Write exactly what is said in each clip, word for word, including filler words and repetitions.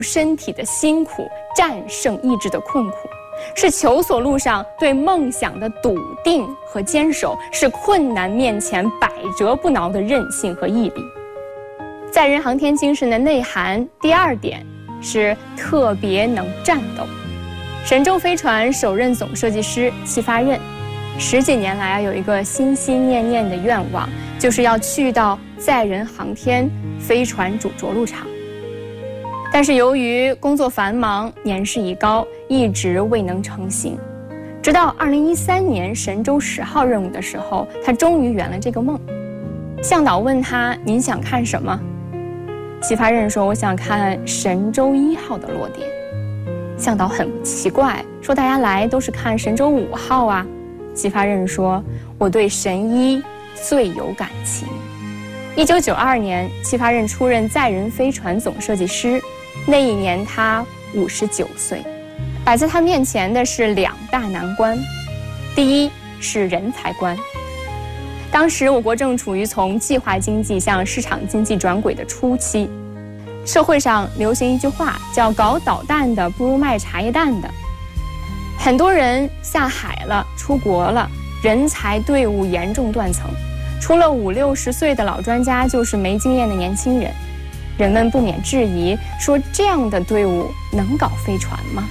身体的辛苦战胜意志的困苦，是求索路上对梦想的笃定和坚守，是困难面前百折不挠的韧性和毅力。载人航天精神的内涵，第二点是特别能战斗。神舟飞船首任总设计师戚发轫，十几年来啊，有一个心心念念的愿望，就是要去到载人航天飞船主着陆场。但是由于工作繁忙，年事已高，一直未能成行。直到二零一三年神舟十号任务的时候，他终于圆了这个梦。向导问他：“您想看什么？”戚发轫说：“我想看神舟一号的落点。”向导很奇怪，说：“大家来都是看神舟五号啊。”戚发轫说：“我对神一最有感情。”一九九二年，戚发轫出任载人飞船总设计师，那一年他五十九岁。摆在他面前的是两大难关，第一是人才关。当时我国正处于从计划经济向市场经济转轨的初期，社会上流行一句话叫“搞导弹的不如卖茶叶蛋的”。很多人下海了，出国了，人才队伍严重断层，除了五六十岁的老专家，就是没经验的年轻人。人们不免质疑，说这样的队伍能搞飞船吗？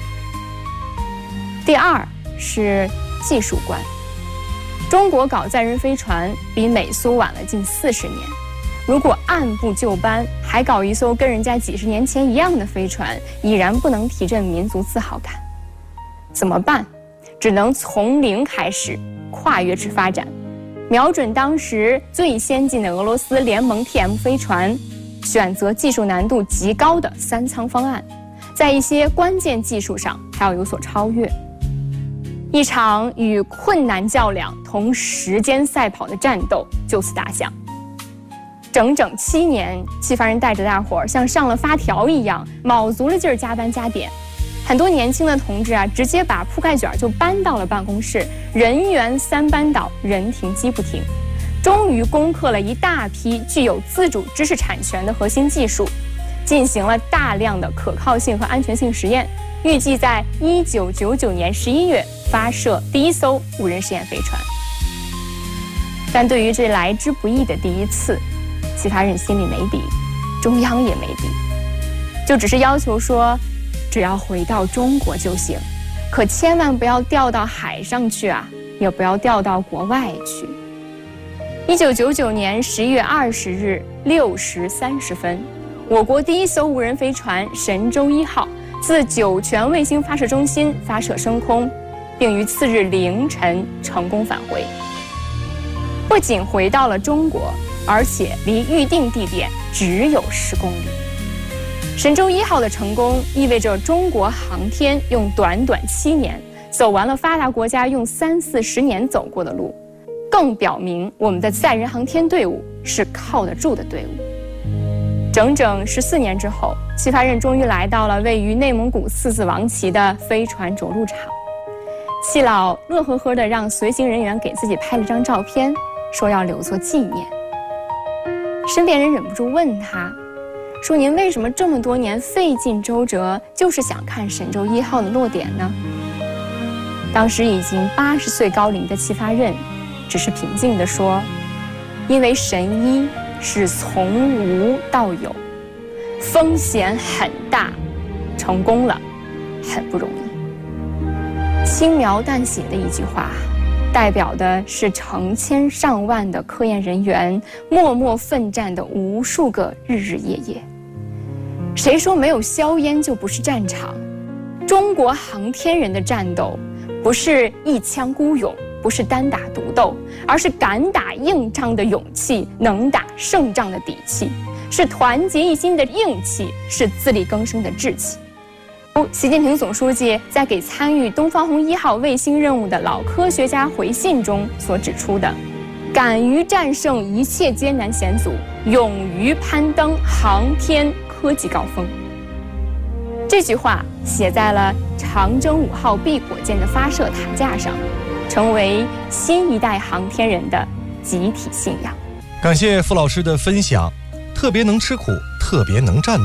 第二是技术关。中国搞载人飞船比美苏晚了近四十年，如果按部就班，还搞一艘跟人家几十年前一样的飞船，已然不能提振民族自豪感。怎么办？只能从零开始，跨越式发展，瞄准当时最先进的俄罗斯联盟 T M 飞船，选择技术难度极高的三舱方案，在一些关键技术上还要有所超越。一场与困难较量、同时间赛跑的战斗就此打响。整整七年，戚发轫带着大伙儿像上了发条一样，卯足了劲儿加班加点。很多年轻的同志啊，直接把铺盖卷就搬到了办公室，人员三班倒，人停机不停。终于攻克了一大批具有自主知识产权的核心技术，进行了大量的可靠性和安全性实验，预计在一九九九年十一月发射第一艘无人实验飞船。但对于这来之不易的第一次，戚发轫心里没底，中央也没底，就只是要求说，只要回到中国就行，可千万不要调到海上去啊，也不要调到国外去。一九九九年十一月二十日六时三十分，我国第一艘无人飞船神舟一号自酒泉卫星发射中心发射升空，并于次日凌晨成功返回。不仅回到了中国，而且离预定地点只有十公里。神舟一号的成功意味着中国航天用短短七年走完了发达国家用三四十年走过的路，更表明我们的载人航天队伍是靠得住的队伍。整整十四年之后，戚发轫终于来到了位于内蒙古四子王旗的飞船着陆场。戚老乐呵呵地让随行人员给自己拍了张照片，说要留作纪念。身边人忍不住问他，说您为什么这么多年费尽周折，就是想看神舟一号的落点呢？当时已经八十岁高龄的戚发轫只是平静地说，因为神一是从无到有，风险很大，成功了很不容易。轻描淡写的一句话，代表的是成千上万的科研人员默默奋战的无数个日日夜夜。谁说没有硝烟就不是战场？中国航天人的战斗不是一腔孤勇，不是单打独斗，而是敢打硬仗的勇气，能打胜仗的底气，是团结一心的硬气，是自力更生的志气。习近平总书记在给参与东方红一号卫星任务的老科学家回信中所指出的，敢于战胜一切艰难险阻，勇于攀登航天科技高峰。这句话写在了长征五号 B 火箭的发射塔架上，成为新一代航天人的集体信仰。 感谢傅老师的分享，特别能吃苦，特别能战斗。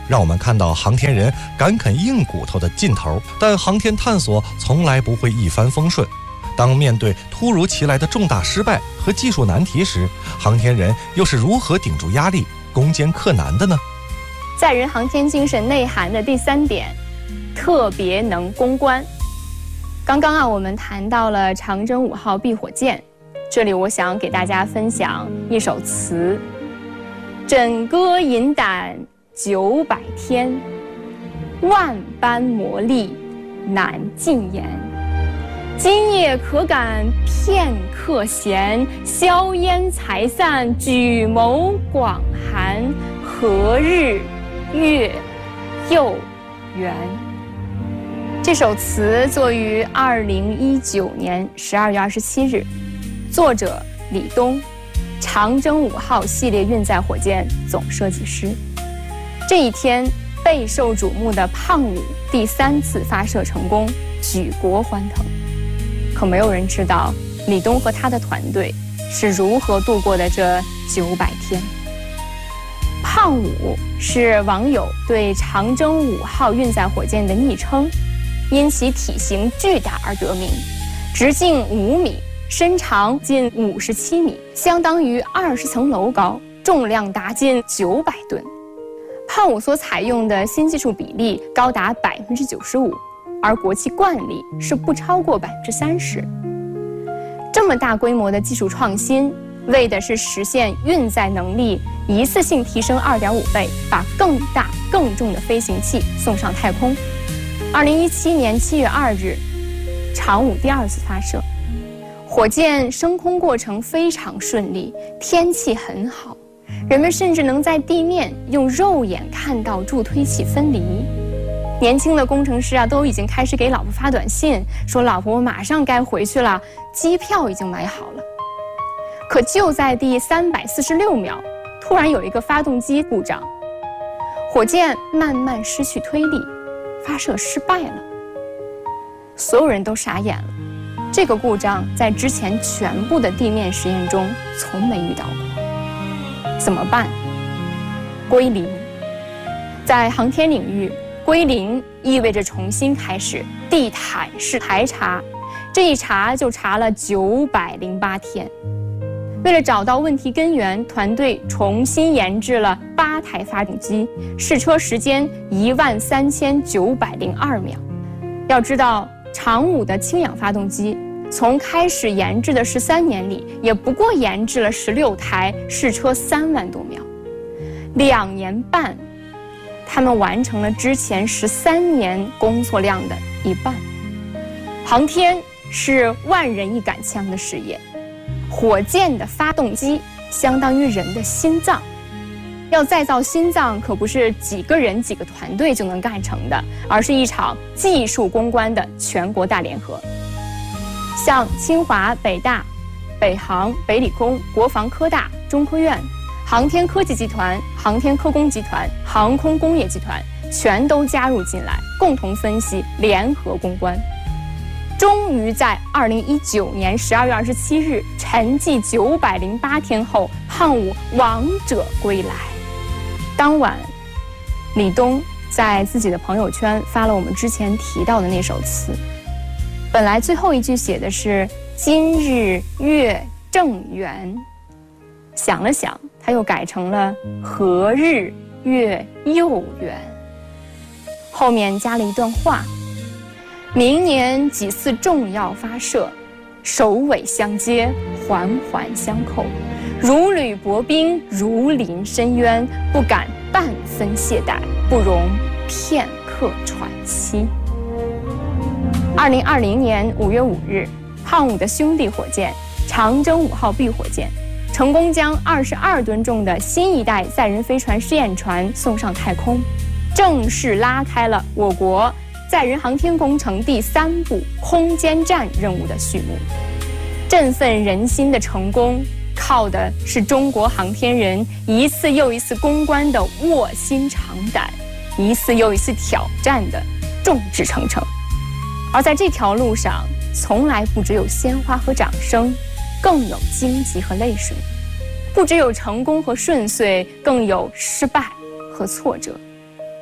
让我们看到航天人敢啃硬骨头的劲头。但航天探索从来不会一帆风顺，当面对突如其来的重大失败和技术难题时，航天人又是如何顶住压力、攻坚克难的呢？ 载人航天精神内涵的第三点，特别能攻关。刚刚啊，我们谈到了长征五号 B 火箭，这里我想给大家分享一首词：枕戈引胆九百天，万般磨砺难尽言。今夜可感片刻闲，硝烟才散举眸广寒。何日月又圆？这首词作于二零一九年十二月二十七日，作者李东，长征五号系列运载火箭总设计师。这一天，备受瞩目的胖五第三次发射成功，举国欢腾。可没有人知道，李东和他的团队是如何度过的这九百天。胖五是网友对长征五号运载火箭的昵称，因其体型巨大而得名，直径五米，身长近五十七米，相当于二十层楼高，重量达近九百吨。胖五所采用的新技术比例高达百分之九十五，而国际惯例是不超过百分之三十。这么大规模的技术创新，为的是实现运载能力一次性提升二点五倍，把更大更重的飞行器送上太空。二零一七年七月二日，长五第二次发射，火箭升空过程非常顺利，天气很好，人们甚至能在地面用肉眼看到助推器分离。年轻的工程师啊，都已经开始给老婆发短信，说老婆我马上该回去了，机票已经买好了。可就在第三百四十六秒，突然有一个发动机故障，火箭慢慢失去推力，发射失败了。所有人都傻眼了，这个故障在之前全部的地面实验中从没遇到过。怎么办？归零。在航天领域，归零意味着重新开始，地毯式排查，这一查就查了九百零八天。为了找到问题根源，团队重新研制了八台发动机，试车时间一万三千九百零二秒。要知道，长五的氢氧发动机从开始研制的十三年里，也不过研制了十六台，试车三万多秒，两年半。他们完成了之前十三年工作量的一半。航天是万人一杆枪的事业，火箭的发动机相当于人的心脏。要再造心脏，可不是几个人几个团队就能干成的，而是一场技术攻关的全国大联合。像清华、北大、北航、北理工、国防科大、中科院、航天科技集团、航天科工集团、航空工业集团全都加入进来，共同分析，联合攻关。终于在二零一九年十二月二十七日，沉寂九百零八天后，胖五王者归来。当晚，李东在自己的朋友圈发了我们之前提到的那首词。本来最后一句写的是“今日月正圆”，想了想，他又改成了“何日月又圆”。后面加了一段话：明年几次重要发射，首尾相接，环环相扣，如履薄冰，如临深渊，不敢半分懈怠，不容片刻喘息。二零二零年五月五日，胖五的兄弟火箭长征五号 B 火箭成功将二十二吨重的新一代载人飞船试验船送上太空，正式拉开了我国载人航天工程第三步空间站任务的序幕。振奋人心的成功，靠的是中国航天人一次又一次攻关的卧薪尝胆，一次又一次挑战的众志成城。而在这条路上，从来不只有鲜花和掌声，更有荆棘和泪水；不只有成功和顺遂，更有失败和挫折。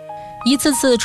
一次次